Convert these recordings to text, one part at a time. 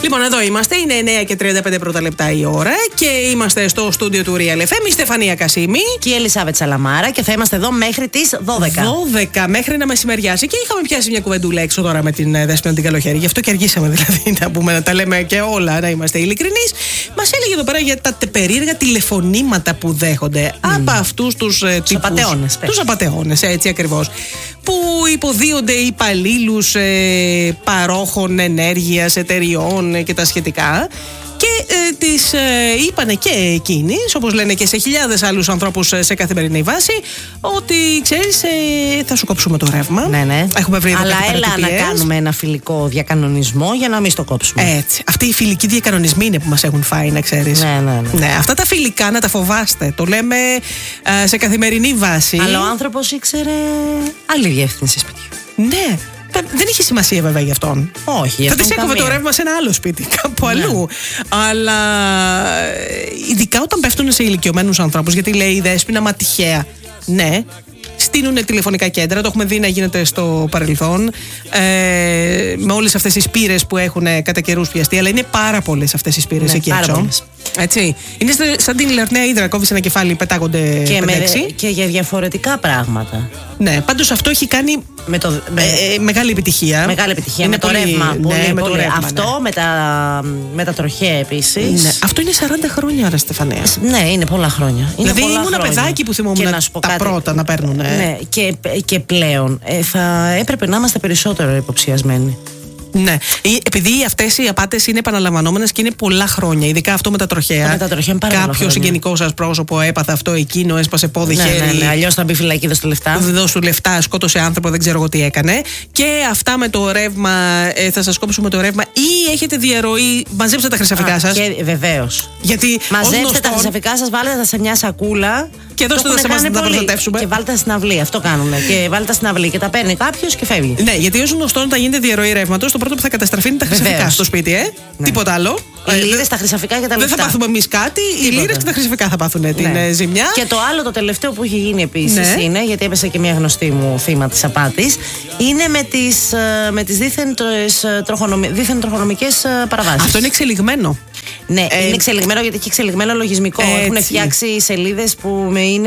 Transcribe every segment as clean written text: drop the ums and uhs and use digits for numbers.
Λοιπόν, εδώ είμαστε. Είναι 9:35 πρώτα λεπτά η ώρα και είμαστε στο στούντιο του Real FM. Η Στεφανία Κασίμη και η Ελισάβετ Σαλαμάρα και θα είμαστε εδώ μέχρι τις 12. 12 μέχρι να μεσημεριάσει. Και είχαμε πιάσει μια κουβεντούλα έξω τώρα με την Δέσποινα την Καλοχέρη. Γι' αυτό και αργήσαμε δηλαδή να πούμε, να τα λέμε και όλα, να είμαστε ειλικρινείς. Μας έλεγε εδώ πέρα για τα περίεργα τηλεφωνήματα που δέχονται από αυτούς τους απατεώνες. Τους απατεώνες, έτσι ακριβώς. Που υποδίονται υπαλλήλους παρόχων ενέργειας, εταιριών και τα σχετικά. Και τις είπανε και εκείνες, όπως λένε και σε χιλιάδες άλλους ανθρώπους σε καθημερινή βάση, ότι ξέρεις, θα σου κόψουμε το ρεύμα. Ναι. Έχουμε βρει αλλά έλα να κάνουμε ένα φιλικό διακανονισμό για να μην στο κόψουμε. Έτσι. Αυτοί οι φιλικοί διακανονισμοί είναι που μας έχουν φάει, να ξέρεις. Ναι. Αυτά τα φιλικά να τα φοβάστε. Το λέμε σε καθημερινή βάση. Αλλά ο άνθρωπος ήξερε άλλη διεύθυνση σπιτιού. Ναι. Δεν είχε σημασία βέβαια για αυτόν. Όχι. Θα της έκοβε το ρεύμα σε ένα άλλο σπίτι, κάπου αλλού. Αλλά ειδικά όταν πέφτουν σε ηλικιωμένους ανθρώπους, γιατί λέει η Δέσποινα, μα τυχαία. Ναι. Στείλουν τηλεφωνικά κέντρα, το έχουμε δει να γίνεται στο παρελθόν, με όλες αυτές τις πύρες που έχουν κατά καιρούς πιαστεί, αλλά είναι πάρα πολλές αυτές τις πύρες εκεί έξω. Έτσι. Είναι σαν την Λερναία Ύδρα, κόβεις ένα κεφάλι, πετάγονται και για διαφορετικά πράγματα. Ναι, πάντως αυτό έχει κάνει μεγάλη επιτυχία. Μεγάλη επιτυχία με το ρεύμα. Αυτό με τα τροχαία επίσης. Ναι. Αυτό είναι 40 χρόνια, ρε Στεφανία. Ναι, είναι πολλά χρόνια. Δηλαδή ήμουν παιδάκι που θυμόμουν τα πρώτα να παίρνουν. Ναι, και πλέον θα έπρεπε να είμαστε περισσότερο υποψιασμένοι. Ναι, επειδή αυτές οι απάτες είναι επαναλαμβανόμενες και είναι πολλά χρόνια, ειδικά αυτό με τα τροχαία. Κάποιο συγγενικό σας πρόσωπο έπαθε αυτό, εκείνο, έσπασε πόδι, χέρι. Ναι, αλλιώς θα μπει φυλακή, δώσ' του λεφτά. Δώσ' του λεφτά, σκότωσε άνθρωπο, δεν ξέρω εγώ τι έκανε. Και αυτά με το ρεύμα, θα σας κόψουμε το ρεύμα ή έχετε διαρροή. Μαζέψτε τα χρυσαφικά σας. Βεβαίως. Γιατί μαζέψτε τα χρυσαφικά σας, βάλετε τα σε μια σακούλα. Και δώστε τα σε εμάς να τα προστατεύσουμε. Και βάλτε τα στην αυλή, αυτό κάνουν. Και βάλτε τα στην αυλή και τα παίρνει κάποιος και φεύγει. Ναι, γιατί ως γνωστό όταν γίνεται διαρροή ρεύματος, το πρώτο που θα καταστραφεί είναι τα χρυσαφικά στο σπίτι, Ναι. Τίποτα άλλο. Οι λίρες, τα χρυσαφικά και τα λεφτά. Δεν θα πάθουμε εμείς κάτι, οι λίρες και τα χρυσαφικά θα πάθουν την ζημιά. Και το άλλο, το τελευταίο που έχει γίνει επίσης είναι, γιατί έπεσε και μια γνωστή μου θύμα της απάτης, είναι με τις δίθεν τροχονομικές παραβάσεις. Αυτό είναι εξελιγμένο. Ναι, είναι εξελιγμένο γιατί έχει εξελιγμένο λογισμικό. Έχουν φτιάξει σελίδες που είναι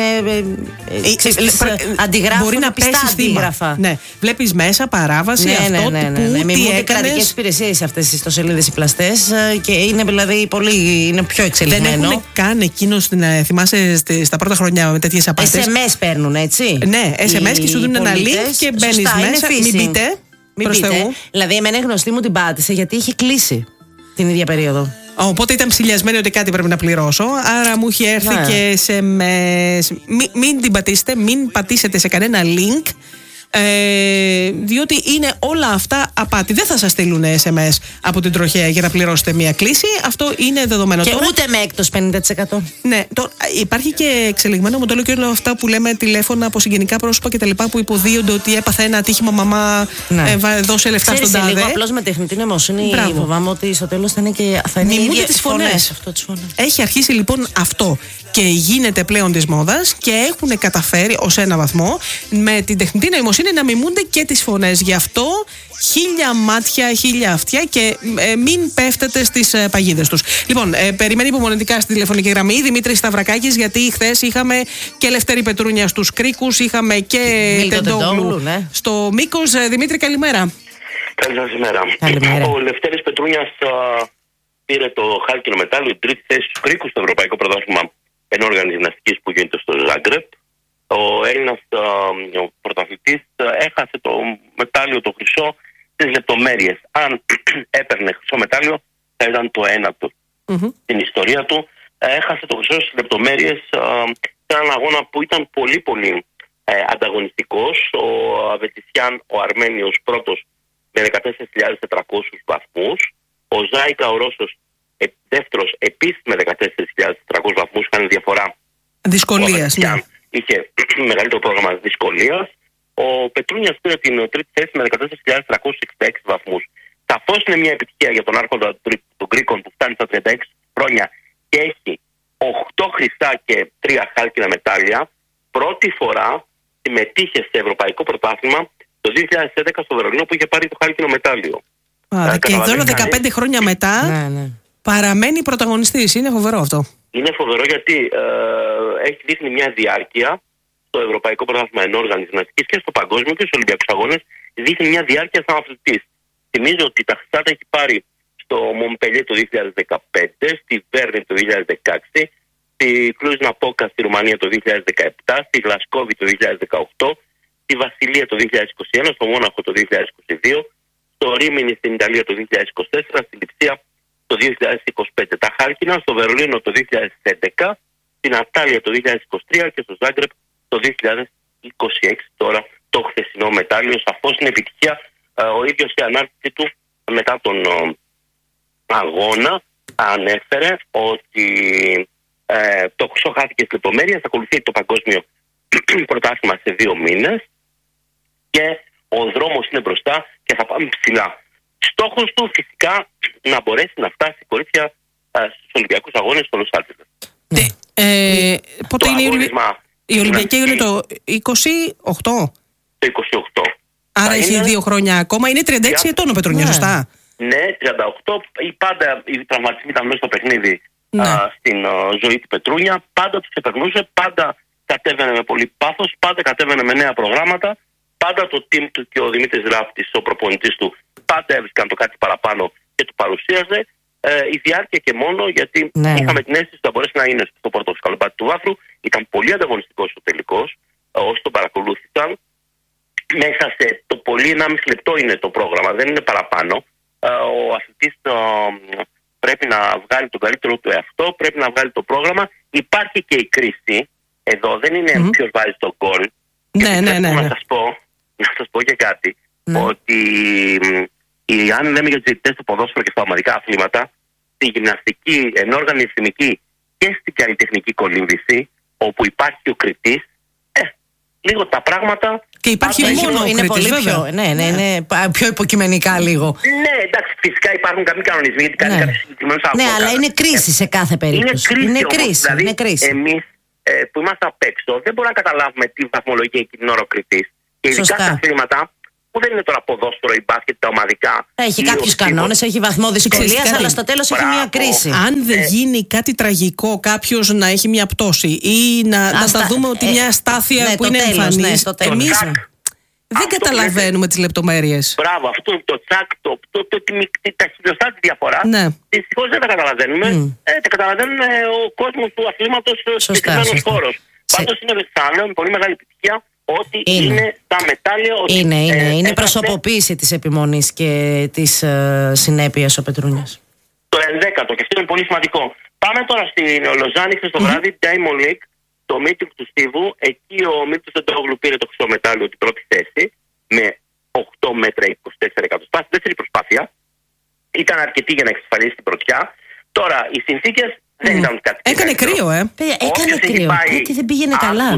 αντιγράφουν. Μπορεί να πιστά αντίγραφα. Ναι. Βλέπεις μέσα παράβαση αυτό που μιμούνται κρατικές υπηρεσίες αυτές οι ιστοσελίδες οι πλαστές και είναι δηλαδή είναι πιο εξελιγμένο. Δεν έχουν καν εκείνος, θυμάσαι στα πρώτα χρόνια με τέτοιες απάτες. SMS παίρνουν, έτσι. Ναι, SMS και σου δίνουν ένα link και μπαίνεις μέσα. Μην μπείτε. Δηλαδή, εμένα γνωστή μου την πάτησε γιατί είχε κλείσει την ίδια περίοδο. Οπότε ήταν ψηλιασμένη ότι κάτι πρέπει να πληρώσω. Άρα μου είχε έρθει και σε μην την πατήσετε, μην πατήσετε σε κανένα link. Διότι είναι όλα αυτά απάτη. Δεν θα σας στείλουν SMS από την τροχέα για να πληρώσετε μία κλήση. Αυτό είναι δεδομένο. Και ούτε με έκπτωση 50%. Ναι, υπάρχει και εξελιγμένο μοντέλο και όλα αυτά που λέμε τηλέφωνα από συγγενικά πρόσωπα και τα λοιπά που υποδίονται ότι έπαθε ένα ατύχημα, μαμά, δώσε λεφτά στον τάδε. Λίγο απλώς με τεχνητή νοημοσύνη φοβάμαι ότι στο τέλος θα είναι οι ίδιες τις φωνές. Έχει αρχίσει λοιπόν αυτό και γίνεται πλέον της μόδας και έχουν καταφέρει ως ένα βαθμό με την τεχνητή νοημοσύνη να μιμούνται και τις φωνές. Γι' αυτό 1000 μάτια, 1000 αυτιά και μην πέφτετε στις παγίδες τους. Λοιπόν, περιμένει υπομονετικά στη τηλεφωνική γραμμή Δημήτρης Σταυρακάκης, γιατί χθες είχαμε και Λευτέρη Πετρούνια στους Κρίκους, είχαμε και Τεντόγλου στο Μήκος. Δημήτρη, καλημέρα. Καλημέρα. Ο Λευτέρης Πετρούνιας πήρε το χάλκινο μετάλλιο, την τρίτη θέση στους Κρίκους στο Ευρωπαϊκό Πρωτάθλημα ενόργανης γυμναστικής που γίνεται στο Ζάγκρεπ. Ο Έλληνας πρωταθλητής έχασε το μετάλλιο το χρυσό στις λεπτομέρειες. Αν έπαιρνε χρυσό μετάλλιο θα ήταν το ένατο στην ιστορία του. Έχασε το χρυσό στις λεπτομέρειες σε έναν αγώνα που ήταν πολύ πολύ ανταγωνιστικός. Ο Αβετισιάν, ο Αρμένιος πρώτος με 14.400 βαθμούς. Ο Ζάικα ο Ρώσος δεύτερος επίσης με 14.400 βαθμούς. Είχαν διαφορά δυσκολίας. Είχε μεγαλύτερο πρόγραμμα δυσκολίας. Ο Πετρούνιας πήρε την τρίτη θέση με 14.366 βαθμούς. Σαφώς είναι μια επιτυχία για τον άρχοντα των Γκρίκων που φτάνει στα 36 χρόνια και έχει 8 χρυσά και 3 χάλκινα μετάλλια. Πρώτη φορά συμμετείχε σε ευρωπαϊκό πρωτάθλημα το 2011 στο Βερολίνο που είχε πάρει το χάλκινο μετάλλιο. Και εδώ 15 χρόνια μετά παραμένει πρωταγωνιστής. Είναι φοβερό αυτό. Είναι φοβερό γιατί έχει δείχνει μια διάρκεια στο Ευρωπαϊκό Πρωτάθλημα Ενόργανης Γυμναστικής και στο Παγκόσμιο και στους Ολυμπιακούς Αγώνες. Δείχνει μια διάρκεια σαν αθλητής. Θυμίζω ότι τα χρυσά τα έχει πάρει στο Μομπελιέ το 2015, στη Βέρνη το 2016, στη Κλούζ Ναπόκα στη Ρουμανία το 2017, στη Γλασκόβη το 2018, στη Βασιλεία το 2021, στο Μόναχο το 2022, στο Ρίμινι στην Ιταλία το 2024, στη Λειψία το 2025. Τα χάλκινα στο Βερολίνο το 2011, στην Ατάλια το 2023 και στο Ζάγκρεπ το 2026. Τώρα το χθεσινό μετάλλιο σαφώς είναι επιτυχία. Ο ίδιος η ανάρτηση του μετά τον αγώνα ανέφερε ότι το χρυσό χάθηκε στις λεπτομέρειες, θα ακολουθεί το παγκόσμιο πρωτάθλημα σε 2 μήνες και ο δρόμος είναι μπροστά και θα πάμε ψηλά. Στόχος του φυσικά να μπορέσει να φτάσει κορίτσια στους Ολυμπιακούς Αγώνες στο Λος Άντζελες. Πότε είναι η Ολυμπιακή είναι το 28? Το 28. Άρα έχει 2 χρόνια ακόμα. Είναι 36 ετών ο Πετρούνιας, σωστά? Ναι, 38. Πάντα οι τραυματισμοί ήταν μέσα στο παιχνίδι στην ζωή του Πετρούνια. Πάντα τους επερνούσε, πάντα κατέβαινε με πολύ πάθος, πάντα κατέβαινε με νέα προγράμματα. Πάντα το team του και ο Δημήτρης Ράφτης, ο προπονητής του, πάντα έβρισκαν το κάτι παραπάνω και του παρουσίαζε. Η διάρκεια και μόνο γιατί είχαμε την αίσθηση ότι θα μπορέσει να είναι στο πρώτο σκαλοπάτι του βάθρου. Ήταν πολύ ανταγωνιστικός ο τελικός, όσοι τον παρακολούθησαν. Μέσα σε το πολύ 1,5 λεπτό είναι το πρόγραμμα, δεν είναι παραπάνω. Ο αθλητής πρέπει να βγάλει τον καλύτερο του εαυτό, πρέπει να βγάλει το πρόγραμμα. Υπάρχει και η κρίση εδώ, δεν είναι ποιος βάζει το γκολ. Να σας πω και κάτι, ότι αν λέμε για τους διαιτητές στο ποδόσφαιρο και στα ομαδικά αθλήματα, στη γυμναστική, ενόργανη εθνική και στην καλλιτεχνική κολύμβηση, όπου υπάρχει ο κριτής, λίγο τα πράγματα. Και υπάρχει μόνο είναι πολύ πιο, είναι πιο υποκειμενικά λίγο. Ναι, εντάξει, φυσικά υπάρχουν κάποιοι κανονισμοί γιατί κάνει κάποιους συγκεκριμένους αγώνες. Ναι, αλλά είναι κρίση σε κάθε περίπτωση. Είναι κρίση. Δηλαδή, εμείς που είμαστε απ' έξω δεν μπορούμε να καταλάβουμε τι βαθμολογία εκείνη την ώρα ο κριτής. Και ειδικά στα αθλήματα που δεν είναι τώρα ποδόσφαιρο ή μπάσκετ, τα ομαδικά. Έχει κάποιους κανόνες, έχει βαθμό δυσκολίας, αλλά στο τέλος έχει μια κρίση. Αν δεν γίνει κάτι τραγικό, κάποιος να έχει μια πτώση ή να τα δούμε ότι μια αστάθεια που είναι εμφανής, εμείς δεν καταλαβαίνουμε τις λεπτομέρειες. Μπράβο, αυτό το τσακ, τα χιλιοστά τη διαφορά. Δυστυχώς δεν τα καταλαβαίνουμε. Τα καταλαβαίνουν ο κόσμος του αθλήματος στο συγκεκριμένο χώρο. Πάντως είναι με πολύ μεγάλη επιτυχία ότι είναι τα μετάλλια. Είναι προσωποποίηση της επιμονής και της συνέπειας ο Πετρούνιας. Το 11ο, και αυτό είναι πολύ σημαντικό. Πάμε τώρα στην Λοζάνη χθες το βράδυ, Diamond League, το meeting του Στίβου. Εκεί ο Μίλτος Τεντόγλου πήρε το χρυσό μετάλλιο την πρώτη θέση με 8 μέτρα 24 εκατοστάσεις. Δεύτερη προσπάθεια. Ήταν αρκετή για να εξασφαλίσει την πρωτιά. Τώρα οι συνθήκες δεν ήταν κάτι. Έκανε κρύο, Έκανε κρύο. Κάτι δεν πήγαινε καλά.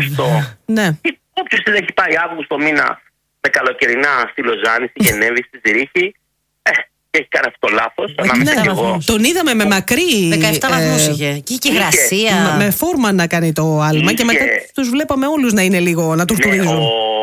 Όποιος δεν έχει πάει Αύγουστο μήνα με καλοκαιρινά στη Λοζάνη, στη Γενέβη, στη Ζηρίχη, έχει κάνει αυτό το λάθος. Τον είδαμε με μακρύ 17 βαθμούς είχε. Και είχε υγρασία. Με φόρμα να κάνει το άλμα και μετά τους βλέπαμε όλους να είναι λίγο, να τουρτουρίζουν.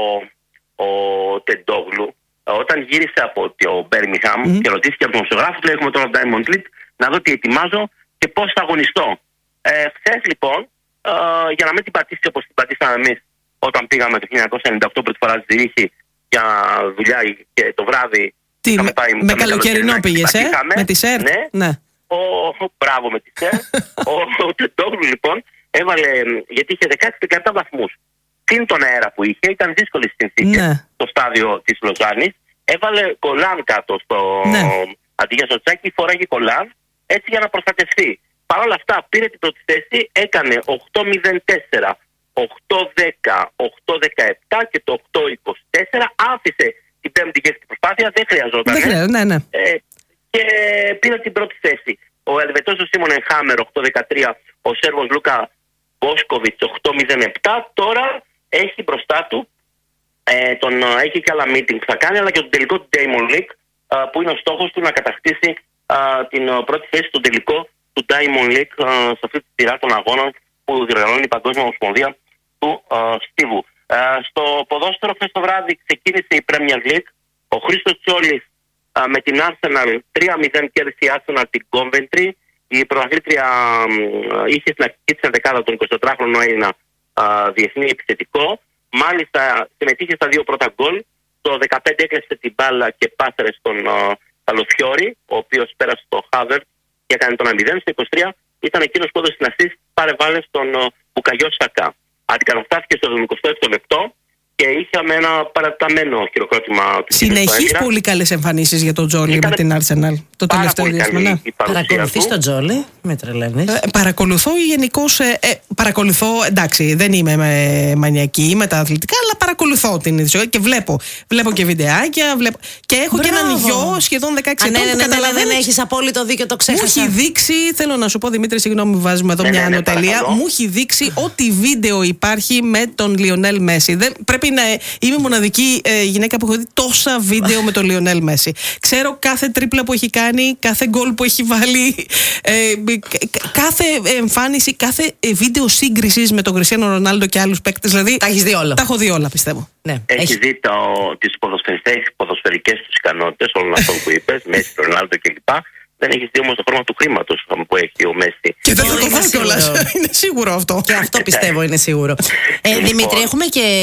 Ο Τεντόγλου, όταν γύρισε από το Μπέρμιγχαμ και ρωτήθηκε από τον δημοσιογράφο, λέει: έχουμε τώρα Diamond League, να δω τι ετοιμάζω και πώς θα αγωνιστώ. Χθες λοιπόν, για να μην την πατήσει όπως την πατήσαμε εμείς όταν πήγαμε το 1998 πρώτη φορά στη Ζηρίχη για δουλειά και το βράδυ. Με καλοκαιρινό πήγες, με τη ΣΕΡΤ. Ναι. Μπράβο με τη ΣΕΡΤ. Ο Τεντόγλου λοιπόν έβαλε, γιατί είχε 16-17 βαθμούς. Συν τον αέρα που είχε, ήταν δύσκολη συνθήκη στο στάδιο της Λοζάνης. Έβαλε κολάν κάτω αντί για σοτσάκι, φοράγε κολάν έτσι για να προστατευτεί. Παρ' όλα αυτά πήρε την πρώτη θέση, έκανε 8.04, 8.10, 8.17 και το 8.24. Άφησε την πέμπτη και την προσπάθεια, δεν χρειαζόταν. Και πήρε την πρώτη θέση. Ο Ελβετός ο Σίμον Χάμερ 8.13, ο Σέρβος Λούκα Μπόσκοβιτς 8.07. Τώρα έχει μπροστά του, έχει και άλλα meeting που θα κάνει, αλλά και το τελικό του Diamond League, που είναι ο στόχος του να κατακτήσει την πρώτη θέση στο τελικό του Diamond League σε αυτή τη σειρά των αγώνων που διοργανώνει η Παγκόσμια Ομοσπονδία του Στίβου. Στο ποδόσφαιρο χθες το βράδυ ξεκίνησε η Premier League. Ο Χρήστος Τσόλης Με την Arsenal 3-0 κέρδισε η Arsenal την Coventry. Η πρωταθλήτρια είχε στην αρχική της ενδεκάδα τον 24χρονο Έλληνα διεθνή επιθετικό. Μάλιστα συμμετείχε στα 2 πρώτα γκολ. Το 15 έκλεψε την μπάλα και πάσερε στον Καλοφιόρη, ο οποίος πέρασε στο Χάβερ και έκανε τον 1-0. Στο 23 ήταν εκείνος που έδωσε την assist, πάρε-βάλε στον Μπουκαγιό Σακά. Αντικαταστάθηκε στο 76ο λεπτό και είχαμε ένα παραταμένο χειροκρότημα. Συνεχείς πολύ καλές εμφανίσεις για τον Τζόλι με την Arsenal το τελευταίο διάστημα. Παρακολουθείς τον Τζόλι, με τρελαίνεις? Παρακολουθώ γενικώς. Παρακολουθώ, εντάξει, δεν είμαι μανιακή με τα αθλητικά, αλλά παρακολουθώ την ειδησιότητα και βλέπω και βιντεάκια. Και έχω και έναν γιο σχεδόν 16 ετών. Δεν έχεις απόλυτο δίκιο, το ξέχασα. Μου έχει δείξει, θέλω να σου πω Δημήτρη, συγγνώμη, βάζουμε εδώ μια ανωτελεία. Μου έχει δείξει ό,τι βίντεο υπάρχει με τον Λιονέλ Μέση. Πρέπει να είμαι μοναδική γυναίκα που έχω δει τόσα βίντεο με τον Λιονέλ Μέση. Ξέρω κάθε τρίπλα που έχει κάνει, κάθε γκολ που έχει βάλει, κάθε εμφάνιση, κάθε βίντεο σύγκρισης με τον Κριστιάνο Ρονάλντο και άλλους παίκτες. Δηλαδή, τα έχεις δει όλα. Τα έχω δει όλα, πιστεύω. Ναι. Έχεις δει τις ποδοσφαιρικές τους ικανότητες όλων αυτών που είπες, Μέση, Ρονάλντο κλπ. Δεν έχεις δει όμως το χρώμα του χρήματος που έχει ο Μέση. Και δεν θα το δω κιόλας. Είναι σίγουρο αυτό. Και αυτό πιστεύω είναι σίγουρο. Δημήτρη, έχουμε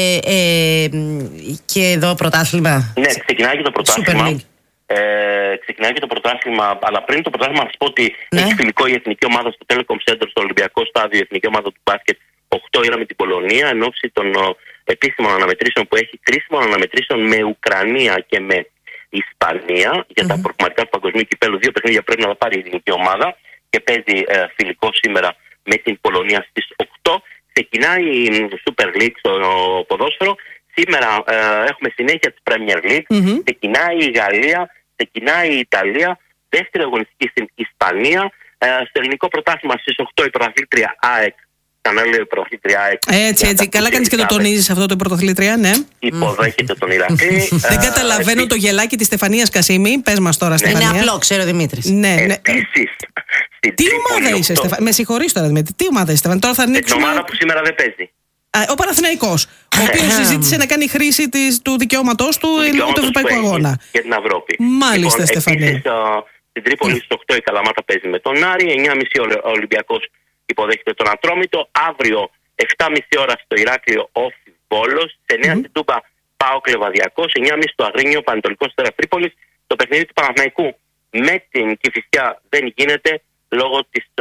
και εδώ πρωτάθλημα. Ναι, ξεκινάει και το πρωτάθλημα. Ξεκινάει και το πρωτάθλημα, αλλά πριν το πρωτάθλημα να σας πω ότι έχει φιλικό η εθνική ομάδα στο Telecom Center, στο Ολυμπιακό Στάδιο, η εθνική ομάδα του μπάσκετ 8 ώρα με την Πολωνία, εν ώψη των επίσημων αναμετρήσεων που έχει, κρίσιμων αναμετρήσεων με Ουκρανία και με Ισπανία για τα προκριματικά του παγκοσμίου κυπέλου. 2 παιχνίδια πρέπει να τα πάρει η ελληνική ομάδα και παίζει φιλικό σήμερα με την Πολωνία στις 8. Ξεκινάει η Super League στο ποδόσφαιρο. Σήμερα έχουμε συνέχεια της Premier League. Ξεκινάει η Γαλλία, ξεκινάει η Ιταλία, δεύτερη αγωνιστική στην Ισπανία. Στο ελληνικό πρωτάθλημα στις 8 η πρωταθλήτρια ΑΕΚ. Κανάλι πρωταθλήτρια ΑΕΚ. Έτσι. Καλά κάνεις και το τονίζεις αυτό το πρωταθλήτρια, ναι. Υποδέχεται τον Ηρακλή. Δεν καταλαβαίνω το γελάκι της Στεφανίας Κασίμη. Πες μας τώρα, Στεφανία. Είναι απλό, ξέρω, Δημήτρης. Ναι. Τι ομάδα είσαι, Στεφανία? Με συγχωρείς τώρα, Δημήτρη. Τι ομάδα είσαι, Στεφανία? Τώρα θα ανοίξουμε. Την ομάδα που σήμερα δεν παίζει. Ο Παναθηναϊκός, ο οποίος συζήτησε να κάνει χρήση του δικαιώματός του λόγω του ευρωπαϊκού αγώνα. Για την Ευρώπη. Μάλιστα, Στεφανία. Επίσης, στην Τρίπολη στις 8 η Καλαμάτα παίζει με τον Άρη, 9.30 ο Ολυμπιακός υποδέχεται τον Ατρόμητο. Αύριο 7.30 ώρα στο Ηράκλειο Όφι Βόλος, σε 9 στην Τούμπα ΠΑΟΚ Λεβαδιακός, 9.30 στο Αγρίνιο Πανετολικός Αστέρας Τρίπολης. Το παιχνίδι του Παναθηναϊκού με την Κηφισιά δεν γίνεται λόγω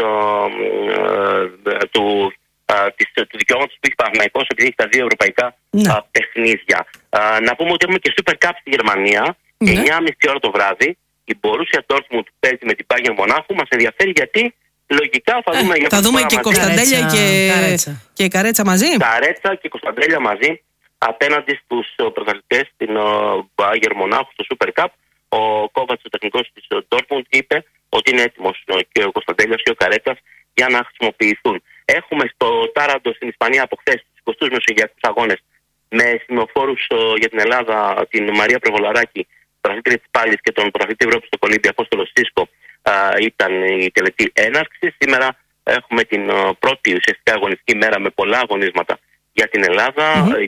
του δικαιώματος που έχει Παναθηναϊκός, επειδή έχει τα 2 ευρωπαϊκά παιχνίδια. Να πούμε ότι έχουμε και Super Cup στη Γερμανία, 9.30 ώρα το βράδυ. Η Borussia Dortmund παίζει με την Bayern Μονάχου. Μας ενδιαφέρει γιατί λογικά θα δούμε και Κωνσταντέλια και Καρέτσα μαζί. Καρέτσα και Κωνσταντέλια μαζί απέναντι στους πρωταθλητές στην Bayern Μονάχου στο Super Cup. Ο Κόβατς, ο τεχνικός της Dortmund, είπε ότι είναι έτοιμος και ο Κωνσταντέλιας και ο Καρέτσας για να χρησιμοποιηθούν. Έχουμε στο Τάραντο στην Ισπανία από χθες τους 20ους μεσογειακούς αγώνες με σημειοφόρους για την Ελλάδα, την Μαρία Πρεβολαράκη, πρωταθλήτρια της Πάλης, και τον πρωταθλητή Ευρώπης στο Κολύμπι, Απόστολο Σίσκο. Ήταν η τελετή έναρξη. Σήμερα έχουμε την πρώτη ουσιαστικά αγωνιστική μέρα με πολλά αγωνίσματα για την Ελλάδα.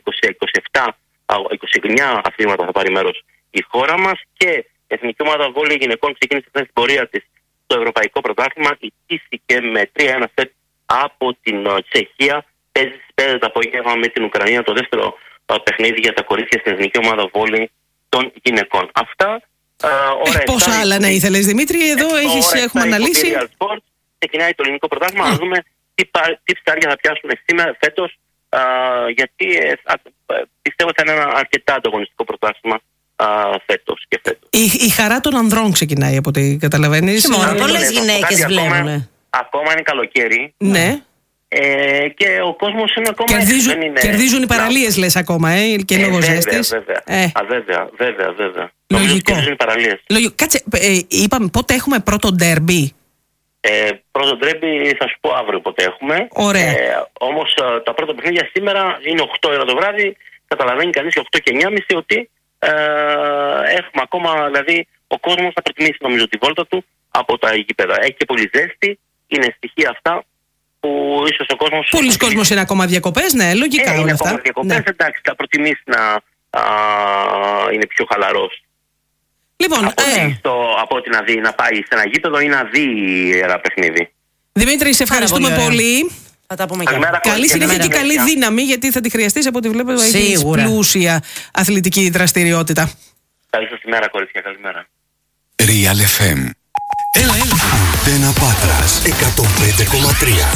29 αθλήματα θα πάρει μέρος η χώρα μας και η Εθνική Ομάδα Βόλεϊ Γυναικών ξεκίνησε την πορεία της στο Ευρωπαϊκό Πρωτάθλημα. Ιτήθηκε με 3-1 σετ από την Τσεχία. Παίζει στις 5 το απόγευμα με την Ουκρανία το δεύτερο παιχνίδι για τα κορίτσια στην Εθνική Ομάδα Βόλεϊ των Γυναικών. Αυτά. Πόσα άλλα να ήθελες, Δημήτρη? Εδώ έχουμε αναλύσει. Ξεκινάει το ελληνικό πρωτάθλημα, να δούμε τι ψάρια θα πιάσουν σήμερα, φέτος, γιατί πιστεύω ότι θα είναι ένα αρκετά ανταγωνιστικό πρωτάθλημα φέτος και φέτος. Η χαρά των ανδρών ξεκινάει από ό,τι καταλαβαίνεις. Πολλές γυναίκες βλέπουν. Ακόμα είναι καλοκαίρι. Ναι. Και ο κόσμος είναι ακόμα κερδίζουν οι παραλίες, λες ακόμα, και λόγω ζέστης. Βέβαια. Λογικό. Κάτσε, είπαμε πότε έχουμε πρώτο ντέρμπι. Πρώτο ντέρμπι θα σου πω αύριο πότε έχουμε. Ωραία. Όμως τα πρώτα παιχνίδια σήμερα είναι 8 ώρα το βράδυ. Καταλαβαίνει κανείς και 8 και 9.30 ότι έχουμε ακόμα, δηλαδή ο κόσμος θα προτιμήσει νομίζω τη βόλτα του από τα γήπεδα. Έχει και πολύ ζέστη, είναι στοιχεία αυτά που ίσως ο κόσμος... Πολλοί κόσμος είναι ακόμα διακοπές, ναι, λογικά όλα είναι αυτά. ακόμα διακοπές, εντάξει, θα προτιμήσει να είναι πιο χαλαρός. Λοιπόν, από ότι να πάει σε ένα γήπεδο ή να δει ένα παιχνίδι. Δημήτρη, σε ευχαριστούμε πολύ. Θα τα πούμε καλή συνέχεια και καλή δύναμη, γιατί θα τη χρειαστείς από ό,τι βλέπω. Έχεις πλούσια αθλητική δραστηριότητα. Καλή σας ημέρα, κορίτσια. Καλημέρα. Real FM. Έλα. Αντένα Πάτρας 105,3.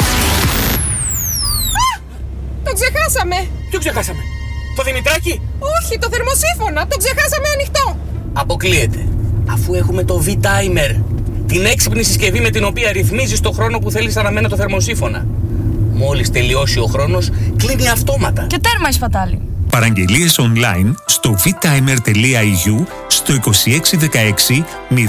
Το ξεχάσαμε. Ποιο ξεχάσαμε? Το Δημητράκι? Όχι, το θερμοσύφωνα. Το ξεχάσαμε ανοιχτό. Αποκλείεται. Αφού έχουμε το V-Timer, την έξυπνη συσκευή με την οποία ρυθμίζεις το χρόνο που θέλεις αναμένα το θερμοσύφωνα. Μόλις τελειώσει ο χρόνος, κλείνει αυτόματα. Και τέρμα η σπατάλη. Παραγγελίες online στο vtimer.eu, στο 2616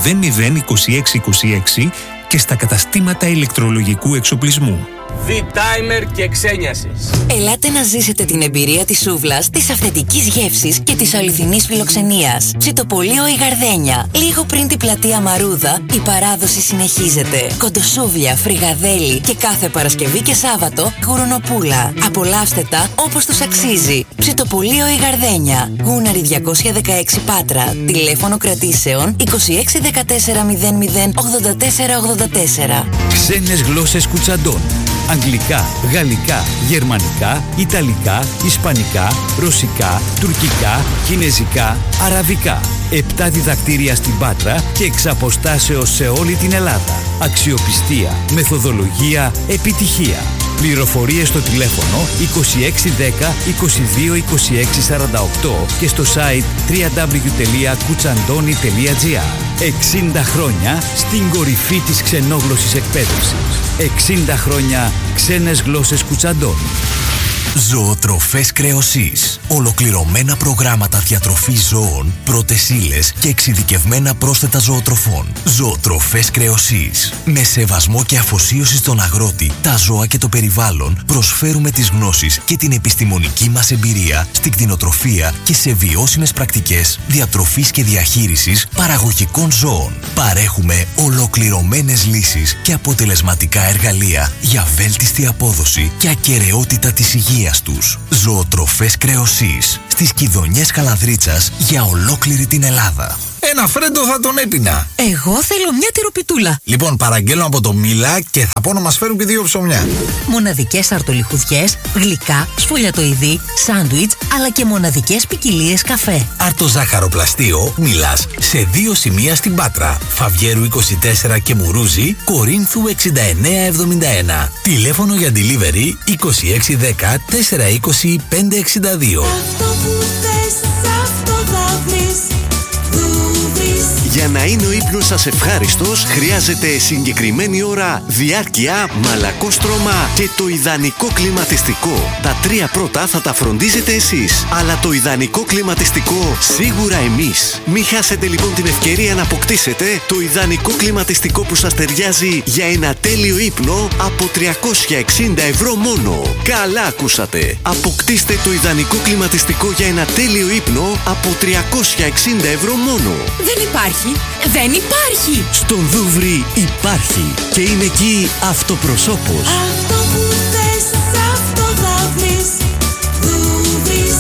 002626 και στα καταστήματα ηλεκτρολογικού εξοπλισμού. V-Timer και ξένιασες. Ελάτε να ζήσετε την εμπειρία της σούβλας, της αυθεντικής γεύσης και της αληθινής φιλοξενίας. Ψητοπολείο η Γαρδένια. Λίγο πριν την πλατεία Μαρούδα, η παράδοση συνεχίζεται. Κοντοσούβλια, φρυγαδέλι και κάθε Παρασκευή και Σάββατο γουρνοπούλα. Απολαύστε τα όπως τους αξίζει. Ψητοπολείο η Γαρδένια. Γούναρη 216 Πάτρα. Τηλέφωνο κρατήσεων 2614 00 84 84. Ξένες γλώσσες Κουτσαντών. Αγγλικά, γαλλικά, γερμανικά, ιταλικά, ισπανικά, ρωσικά, τουρκικά, κινεζικά, αραβικά. 7 διδακτήρια στην Πάτρα και εξ αποστάσεως σε όλη την Ελλάδα. Αξιοπιστία, μεθοδολογία, επιτυχία. Πληροφορίες στο τηλέφωνο 2610 22 26 48 και στο site www.kuchandoni.gr. 60 χρόνια στην κορυφή της ξενόγλωσσης εκπαίδευσης. 60 χρόνια ξένες γλώσσες Κουτσαντώνη. Ζωοτροφές Κρεοσής. Ολοκληρωμένα προγράμματα διατροφής ζώων, πρώτες ύλες και εξειδικευμένα πρόσθετα ζωοτροφών. Ζωοτροφές Κρεοσής. Με σεβασμό και αφοσίωση στον αγρότη, τα ζώα και το περιβάλλον, προσφέρουμε τις γνώσεις και την επιστημονική μας εμπειρία στην κτηνοτροφία και σε βιώσιμες πρακτικές διατροφής και διαχείρισης παραγωγικών ζώων. Παρέχουμε ολοκληρωμένες λύσεις και αποτελεσματικά εργαλεία για βέλτιστη απόδοση και ακεραιότητα της υγείας τους. Ζωοτροφές Κρεοσής. Στις Κιδωνιές Καλανδρίτσας για ολόκληρη την Ελλάδα. Ένα φρέντο θα τον έπινα. Εγώ θέλω μια τυροπιτούλα. Λοιπόν, παραγγέλνω από το Μίλα και θα πω να μας φέρουν και 2 ψωμιά. Μοναδικές αρτολιχουδιές, γλυκά, σφολιατοειδή, σάντουιτς, αλλά και μοναδικές ποικιλίες καφέ. Αρτοζάχαροπλαστείο Μίλας σε 2 σημεία στην Πάτρα. Φαβιέρου 24 και Μουρούζη, Κορίνθου 6971. Τηλέφωνο για delivery 2610 420 562. Για να είναι ο ύπνος σας ευχάριστος, χρειάζεται συγκεκριμένη ώρα, διάρκεια, μαλακό στρώμα και το ιδανικό κλιματιστικό. Τα 3 πρώτα θα τα φροντίζετε εσείς, αλλά το ιδανικό κλιματιστικό σίγουρα εμείς. Μην χάσετε λοιπόν την ευκαιρία να αποκτήσετε το ιδανικό κλιματιστικό που σας ταιριάζει για ένα τέλειο ύπνο από 360 ευρώ μόνο. Καλά ακούσατε! Αποκτήστε το ιδανικό κλιματιστικό για ένα τέλειο ύπνο από 360 ευρώ μόνο. Δεν υπάρχει. Δεν υπάρχει! Στον Δούβρι υπάρχει και είναι εκεί αυτοπροσώπος. Αυτό που θες, αυτό θα βρεις. Δούβρις.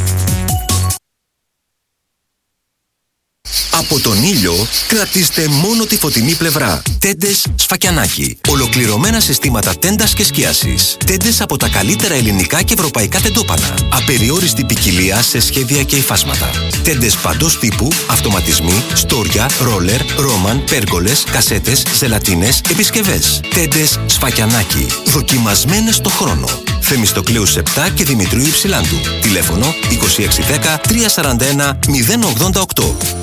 Από τον ήλιο κρατήστε μόνο τη φωτεινή πλευρά. Τέντες Σφακιανάκι. Ολοκληρωμένα συστήματα τέντας και σκίασης. Τέντες από τα καλύτερα ελληνικά και ευρωπαϊκά τεντόπανα. Απεριόριστη ποικιλία σε σχέδια και υφάσματα. Τέντες παντός τύπου, αυτοματισμοί, στόρια, ρόλερ, ρόμαν, πέργολες, κασέτες, ζελατίνες, επισκευές. Τέντες Σφακιανάκι. Δοκιμασμένες στο χρόνο. Θεμιστοκλέου 7 και Δημητρίου Υψηλάντου. Τηλέφωνο 2610 341 088.